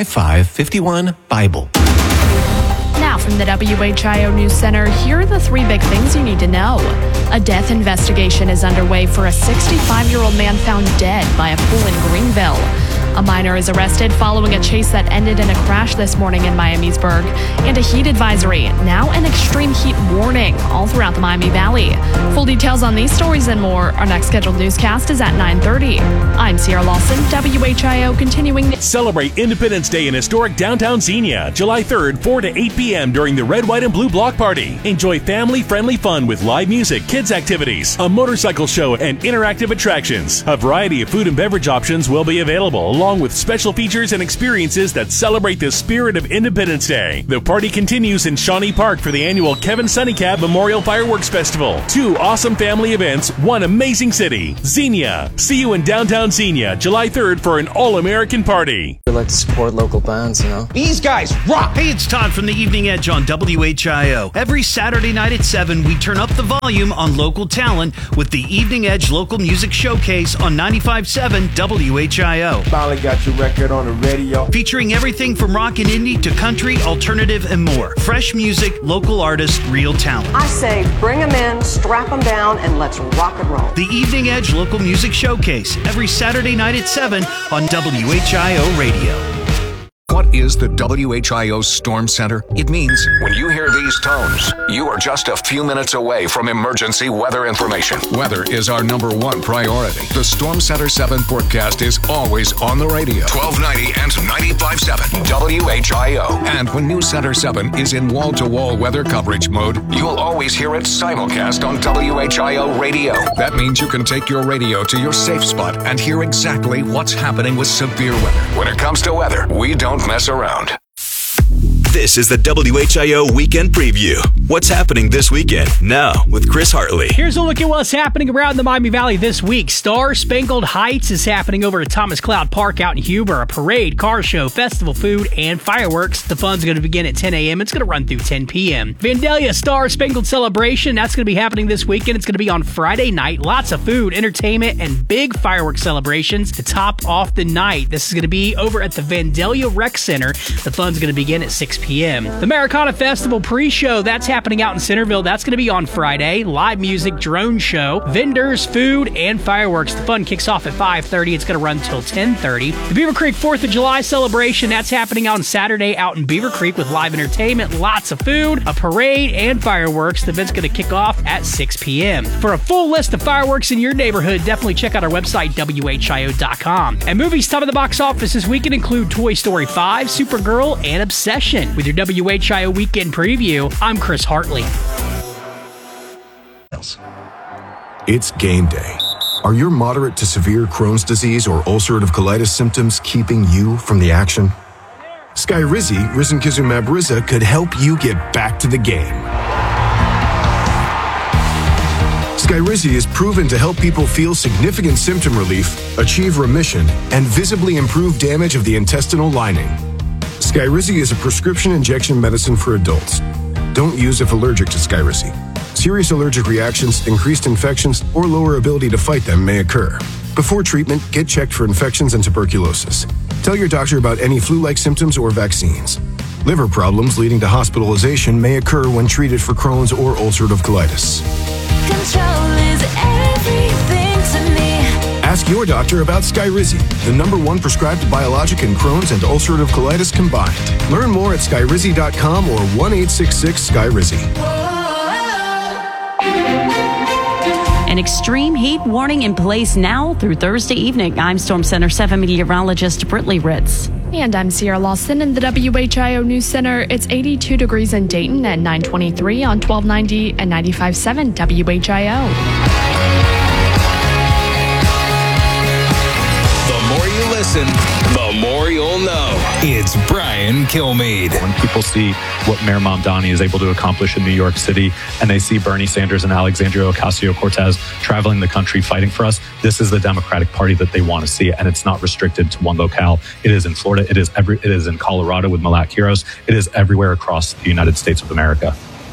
855-51-BIBLE. Now from the WHIO News Center, here are the 3 big things you need to know. A death investigation is underway for a 65-year-old man found dead by a pool in Greenville. A minor is arrested following a chase that ended in a crash this morning in Miamisburg. And a heat advisory, now an extreme heat warning, all throughout the Miami Valley. Full details on these stories and more. Our next scheduled newscast is at 9:30. I'm Sierra Lawson, WHIO, continuing. Celebrate Independence Day in historic downtown Xenia, July 3rd, 4 to 8 p.m. during the Red, White, and Blue Block Party. Enjoy family-friendly fun with live music, kids' activities, a motorcycle show, and interactive attractions. A variety of food and beverage options will be available, along with special features and experiences that celebrate the spirit of Independence Day. The party continues in Shawnee Park for the annual Kevin Sunnycab Memorial Fireworks Festival. 2 awesome family events, 1 amazing city. Xenia. See you in downtown Xenia, July 3rd for an all-American party. We like to support local bands, you know. These guys rock! Hey, it's Todd from the Evening Edge on WHIO. Every Saturday night at 7, we turn up the volume on local talent with the Evening Edge Local Music Showcase on 95.7 WHIO. Finally got your record on the radio. Featuring everything from rock and indie to country, alternative, and more. Fresh music, local artists, real talent. I say bring them in, strap them down, and let's rock and roll. The Evening Edge Local Music Showcase, every Saturday night at 7 on WHIO Radio. What is the WHIO Storm Center? It means when you hear these tones, you are just a few minutes away from emergency weather information. Weather is our #1 priority. The Storm Center 7 forecast is always on the radio. 1290 and 95.7 WHIO. And when News Center 7 is in wall-to-wall weather coverage mode, you'll always hear it simulcast on WHIO radio. That means you can take your radio to your safe spot and hear exactly what's happening with severe weather. When it comes to weather, we don't mess around. This is the WHIO Weekend Preview. What's happening this weekend? Now, with Chris Hartley. Here's a look at what's happening around the Miami Valley this week. Star Spangled Heights is happening over at Thomas Cloud Park out in Huber. A parade, car show, festival food, and fireworks. The fun's going to begin at 10 a.m. It's going to run through 10 p.m. Vandalia Star Spangled Celebration, that's going to be happening this weekend. It's going to be on Friday night. Lots of food, entertainment, and big fireworks celebrations to top off the night. This is going to be over at the Vandalia Rec Center. The fun's going to begin at 6 p.m. The Americana Festival pre-show, that's happening out in Centerville. That's going to be on Friday. Live music, drone show, vendors, food, and fireworks. The fun kicks off at 5:30. It's going to run till 10:30. The Beaver Creek 4th of July celebration, that's happening on Saturday out in Beaver Creek with live entertainment, lots of food, a parade, and fireworks. The event's going to kick off at 6 p.m. For a full list of fireworks in your neighborhood, definitely check out our website, WHIO.com. And movies top of the box office this weekend include Toy Story 5, Supergirl, and Obsession. With your WHIO Weekend Preview, I'm Chris Hartley. It's game day. Are your moderate to severe Crohn's disease or ulcerative colitis symptoms keeping you from the action? Skyrizi, risankizumab Riza, could help you get back to the game. Skyrizi is proven to help people feel significant symptom relief, achieve remission, and visibly improve damage of the intestinal lining. Skyrizi is a prescription injection medicine for adults. Don't use if allergic to Skyrizi. Serious allergic reactions, increased infections, or lower ability to fight them may occur. Before treatment, get checked for infections and tuberculosis. Tell your doctor about any flu-like symptoms or vaccines. Liver problems leading to hospitalization may occur when treated for Crohn's or ulcerative colitis. Control is everything to me. Ask your doctor about Skyrizi, the #1 prescribed biologic in Crohn's and ulcerative colitis combined. Learn more at skyrizi.com or 1-866-SKYRIZI. An extreme heat warning in place now through Thursday evening. I'm Storm Center 7 meteorologist Brittany Ritz. And I'm Sierra Lawson in the WHIO News Center. It's 82 degrees in Dayton at 923 on 1290 and 95.7 WHIO. The more you listen, the more you'll know. It's Brian Kilmeade. When people see what Mayor Mamdani is able to accomplish in New York City, and they see Bernie Sanders and Alexandria Ocasio-Cortez traveling the country fighting for us, this is the Democratic Party that they want to see, and it's not restricted to one locale. It is in Florida. It is in Colorado with Malak Quiros. It is everywhere across the United States of America.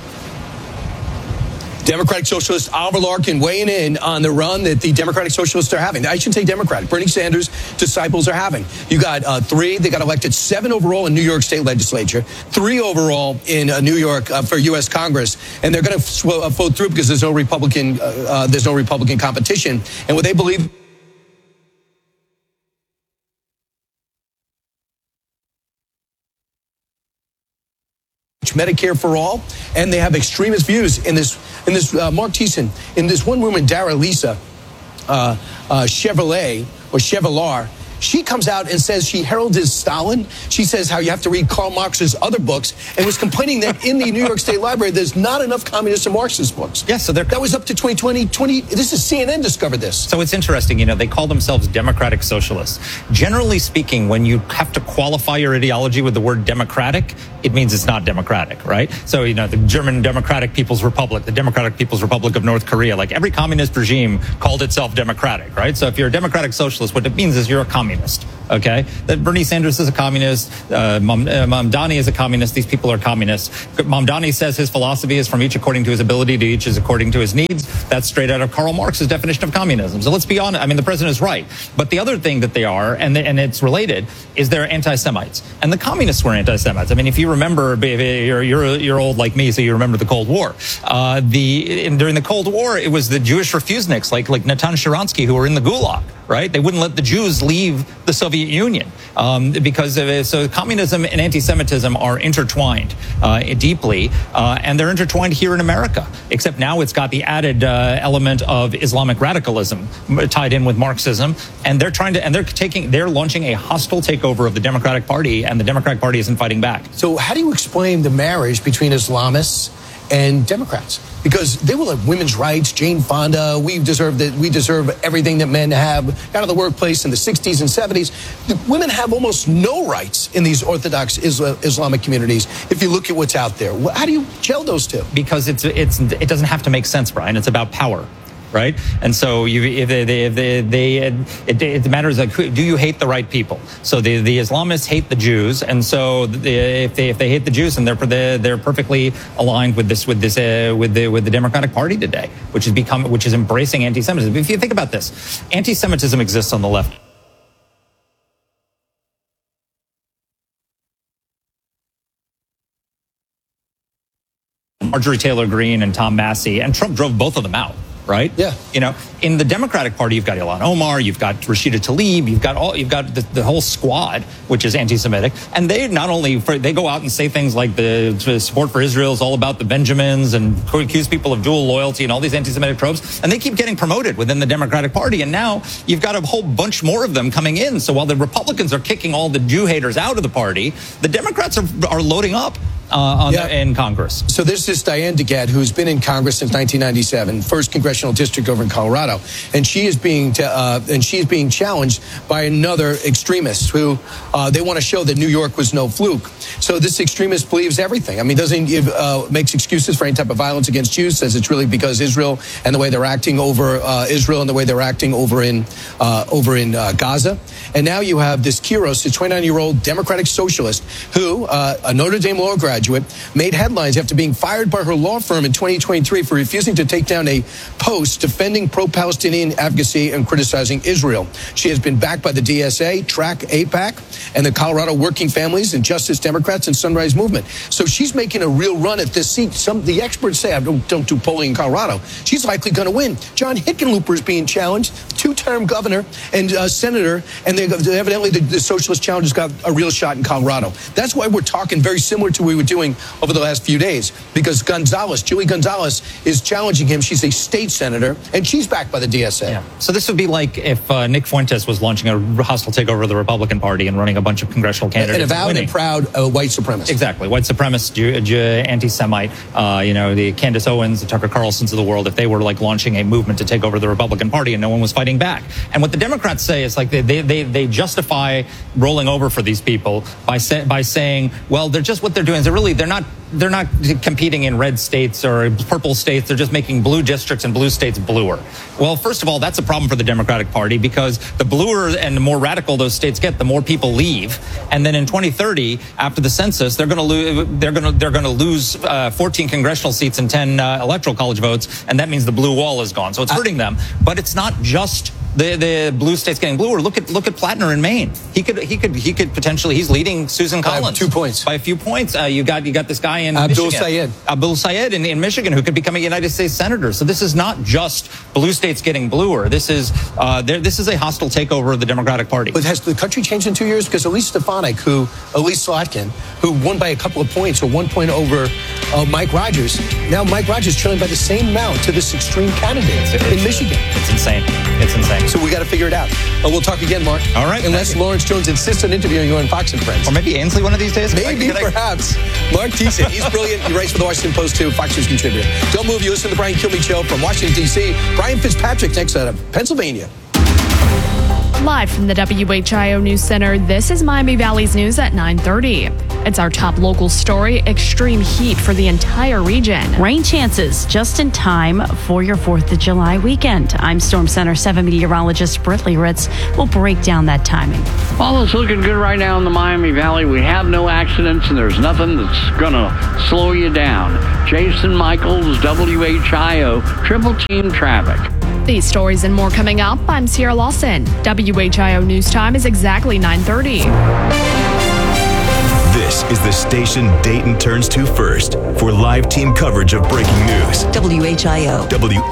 Democratic Socialist Oliver Larkin weighing in on the run that the Democratic Socialists are having. I shouldn't say Democratic. Bernie Sanders disciples are having. You got 3. They got elected 7 overall in New York State Legislature, 3 overall in New York for U.S. Congress, and they're going to vote through because there's no Republican competition, and what they believe. Medicare for all, and they have extremist views in this Mark Thiessen, in this one woman, Dara Lisa Chevalier. She comes out and says she heralded Stalin. She says how you have to read Karl Marx's other books, and was complaining that in the New York State Library there's not enough communist and Marxist books. Yes, so that was up to 2020. This is CNN discovered this. So it's interesting, they call themselves Democratic Socialists. Generally speaking, when you have to qualify your ideology with the word democratic, it means it's not democratic, right? So, the German Democratic People's Republic, the Democratic People's Republic of North Korea, like every communist regime called itself democratic, right? So if you're a Democratic Socialist, what it means is you're a communist. Okay, that Bernie Sanders is a communist. Mamdani is a communist. These people are communists. Mamdani says his philosophy is from each according to his ability, to each is according to his needs. That's straight out of Karl Marx's definition of communism. So let's be honest. I mean, the president is right. But the other thing that they are, and it's related, is they're anti-Semites. And the communists were anti-Semites. I mean, if you remember, you're old like me, so you remember the Cold War. During the Cold War, it was the Jewish refuseniks like Natan Sharansky who were in the Gulag. Right? They wouldn't let the Jews leave the Soviet Union because of it. So communism and anti-Semitism are intertwined deeply, and they're intertwined here in America. Except now it's got the added element of Islamic radicalism tied in with Marxism, and they're launching a hostile takeover of the Democratic Party, and the Democratic Party isn't fighting back. So how do you explain the marriage between Islamists and Democrats? Because they will have women's rights, Jane Fonda, we deserve everything that men have out of the workplace in the 60s and 70s. Women have almost no rights in these Orthodox Islamic communities if you look at what's out there. How do you gel those two? Because it doesn't have to make sense, Brian. It's about power. Right, and so it matters. Like, do you hate the right people? So the Islamists hate the Jews, and so if they hate the Jews, and they're perfectly aligned with the Democratic Party today, which is embracing anti-Semitism. If you think about this, anti-Semitism exists on the left. Marjorie Taylor Greene and Tom Massey, and Trump drove both of them out. Right? Yeah. In the Democratic Party, you've got Ilhan Omar, you've got Rashida Tlaib, you've got the whole squad, which is anti-Semitic, and they they go out and say things like the support for Israel is all about the Benjamins, and accuse people of dual loyalty and all these anti-Semitic tropes, and they keep getting promoted within the Democratic Party, and now you've got a whole bunch more of them coming in. So while the Republicans are kicking all the Jew haters out of the party, the Democrats are loading up. In Congress. So there's this Diane DeGette who's been in Congress since 1997, first congressional district over in Colorado, and she is being challenged by another extremist who they want to show that New York was no fluke. So this extremist believes everything. I mean, makes excuses for any type of violence against Jews. Says it's really because Israel and the way they're acting over Israel and the way they're acting over in Gaza. And now you have this Quiros, a 29-year-old Democratic socialist who a Notre Dame law graduate, made headlines after being fired by her law firm in 2023 for refusing to take down a post defending pro-Palestinian advocacy and criticizing Israel. She has been backed by the DSA, TRAC, AIPAC, and the Colorado Working Families and Justice Democrats and Sunrise Movement. So she's making a real run at this seat. The experts say, I don't do polling in Colorado, she's likely going to win. John Hickenlooper is being challenged, two-term governor and senator, and evidently the socialist challenge has got a real shot in Colorado. That's why we're talking very similar to what we were doing over the last few days, because Julie Gonzalez, is challenging him. She's a state senator, and she's backed by the DSA. Yeah. So this would be like if Nick Fuentes was launching a hostile takeover of the Republican Party and running a bunch of congressional candidates. And avowed and proud white supremacist. Exactly. White supremacist, anti-Semite, the Candace Owens, the Tucker Carlsons of the world, if they were like launching a movement to take over the Republican Party and no one was fighting back. And what the Democrats say is like they justify rolling over for these people by saying, well, they're just, what they're doing is they're not competing in red states or purple states. They're just making blue districts and blue states bluer. Well, first of all, that's a problem for the Democratic Party, because the bluer and the more radical those states get, the more people leave. And then in 2030, after the census, they're going to lose 14 congressional seats and 10 electoral college votes, and that means the blue wall is gone. So it's hurting them. But it's not just the blue states getting bluer. Look at Plattner in Maine. He could potentially, he's leading Susan Collins 2 points by a few points. You got this guy in Abdul Sayed in Michigan, who could become a United States senator. So this is not just blue states getting bluer. This is a hostile takeover of the Democratic Party. But has the country changed in 2 years? Because Elise Slotkin, who won by a couple of points, or 1 point over Mike Rogers. Now Mike Rogers trailing by the same amount to this extreme candidate in Michigan. It's insane. It's insane. So we got to figure it out. We'll talk again, Mark. All right. Unless Lawrence Jones insists on interviewing you on Fox and Friends. Or maybe Ainsley one of these days. Maybe, perhaps. Mark Thiessen, he's brilliant. He writes for the Washington Post too, Fox News contributor. Don't move. You listen to the Brian Kilmeade Show from Washington, D.C. Brian Fitzpatrick next out of Pennsylvania. Live from the WHIO News Center, this is Miami Valley's news at 9:30. It's our top local story: extreme heat for the entire region. Rain chances just in time for your 4th of July weekend. I'm Storm Center 7 meteorologist Britley Ritz. We'll break down that timing. Well, it's looking good right now in the Miami Valley. We have no accidents, and there's nothing that's going to slow you down. Jason Michaels, WHIO, Triple Team Traffic. These stories and more coming up. I'm Sierra Lawson. WHIO News Time is exactly 9:30. This is the station Dayton turns to first for live team coverage of breaking news. WHIO.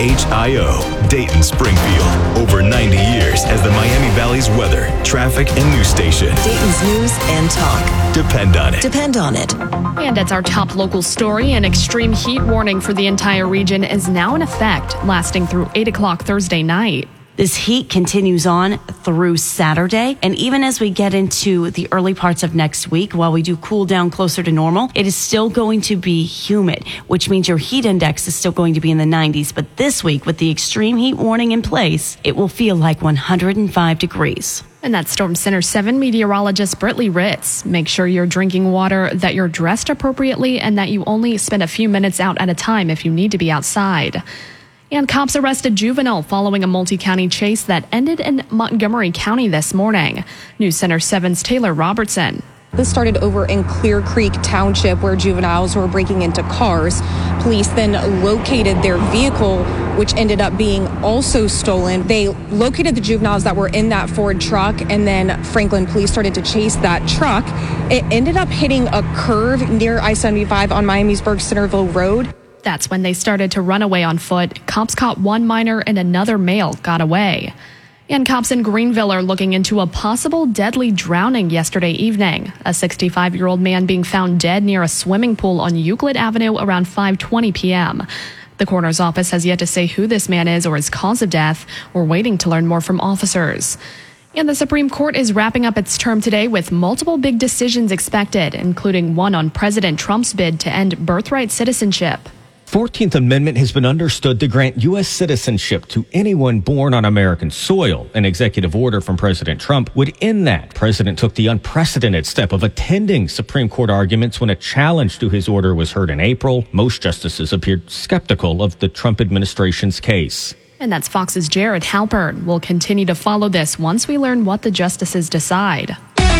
WHIO, Dayton, Springfield. Over 90 years as the Miami Valley's weather, traffic, and news station. Dayton's news and talk. Depend on it. Depend on it. And it's our top local story. An extreme heat warning for the entire region is now in effect, lasting through 8 o'clock Thursday night. This heat continues on through Saturday. And even as we get into the early parts of next week, while we do cool down closer to normal, it is still going to be humid, which means your heat index is still going to be in the 90s. But this week, with the extreme heat warning in place, it will feel like 105 degrees. And that's Storm Center 7 meteorologist Britley Ritz. Make sure you're drinking water, that you're dressed appropriately, and that you only spend a few minutes out at a time if you need to be outside. And cops arrested juvenile following a multi-county chase that ended in Montgomery County this morning. News Center 7's Taylor Robertson. This started over in Clear Creek Township, where juveniles were breaking into cars. Police then located their vehicle, which ended up being also stolen. They located the juveniles that were in that Ford truck, and then Franklin police started to chase that truck. It ended up hitting a curve near I-75 on Miamisburg Centerville Road. That's when they started to run away on foot. Cops caught one minor and another male got away. And cops in Greenville are looking into a possible deadly drowning yesterday evening. A 65-year-old man being found dead near a swimming pool on Euclid Avenue around 5:20 p.m. The coroner's office has yet to say who this man is or his cause of death. We're waiting to learn more from officers. And the Supreme Court is wrapping up its term today with multiple big decisions expected, including one on President Trump's bid to end birthright citizenship. 14th Amendment has been understood to grant U.S. citizenship to anyone born on American soil. An executive order from President Trump would end that. The president took the unprecedented step of attending Supreme Court arguments when a challenge to his order was heard in April. Most justices appeared skeptical of the Trump administration's case. And that's Fox's Jared Halpern. We'll continue to follow this once we learn what the justices decide.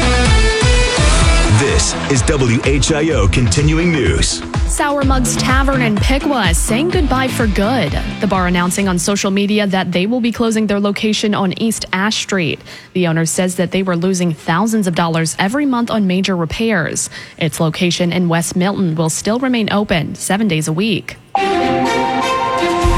This is WHIO Continuing News. Sour Mugs Tavern in Piqua is saying goodbye for good. The bar announcing on social media that they will be closing their location on East Ash Street. The owner says that they were losing thousands of dollars every month on major repairs. Its location in West Milton will still remain open 7 days a week. Now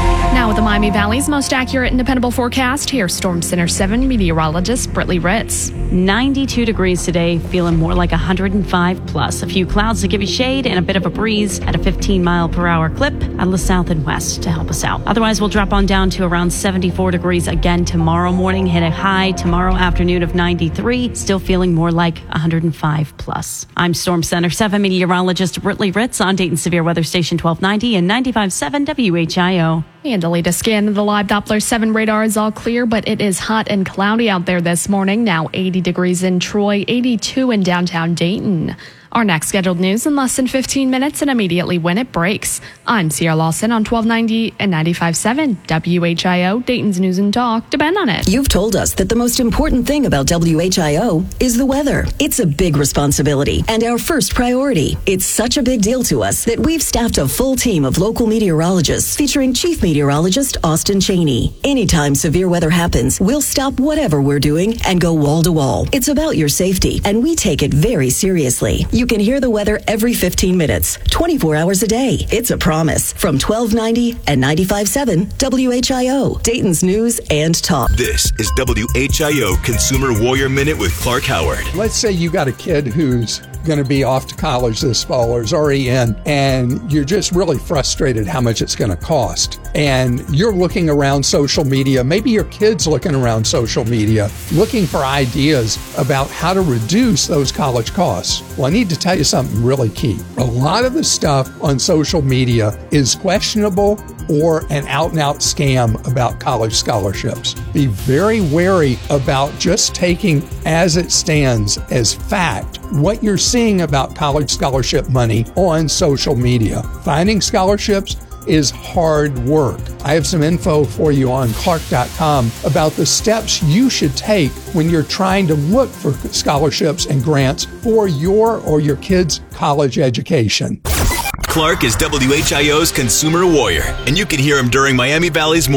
Now with the Miami Valley's most accurate and dependable forecast, here's Storm Center 7 meteorologist Brittany Ritz. 92 degrees today, feeling more like 105 plus. A few clouds to give you shade and a bit of a breeze at a 15-mile-per-hour clip out of the south and west to help us out. Otherwise, we'll drop on down to around 74 degrees again tomorrow morning, hit a high tomorrow afternoon of 93, still feeling more like 105 plus. I'm Storm Center 7 meteorologist Brittany Ritz on Dayton Severe Weather Station 1290 and 95.7 WHIO. And the latest scan of the live Doppler 7 radar is all clear, but it is hot and cloudy out there this morning. Now 80 degrees in Troy, 82 in downtown Dayton. Our next scheduled news in less than 15 minutes and immediately when it breaks. I'm Sierra Lawson on 1290 and 95.7 WHIO, Dayton's News and Talk. Depend on it. You've told us that the most important thing about WHIO is the weather. It's a big responsibility and our first priority. It's such a big deal to us that we've staffed a full team of local meteorologists featuring Chief Meteorologist Austin Cheney. Anytime severe weather happens, we'll stop whatever we're doing and go wall to wall. It's about your safety, and we take it very seriously. You can hear the weather every 15 minutes, 24 hours a day. It's a promise from 1290 and 95.7 WHIO, Dayton's News and Talk. This is WHIO Consumer Warrior Minute with Clark Howard. Let's say you got a kid who's going to be off to college this fall or is already in, and you're just really frustrated how much it's going to cost. And you're looking around social media, maybe your kid's looking around social media, looking for ideas about how to reduce those college costs. Well, I need to tell you something really key. A lot of the stuff on social media is questionable or an out-and-out scam about college scholarships. Be very wary about just taking as it stands as fact what you're seeing about college scholarship money on social media. Finding scholarships is hard work. I have some info for you on Clark.com about the steps you should take when you're trying to look for scholarships and grants for your or your kid's college education. Clark is WHIO's Consumer Warrior, and you can hear him during Miami Valley's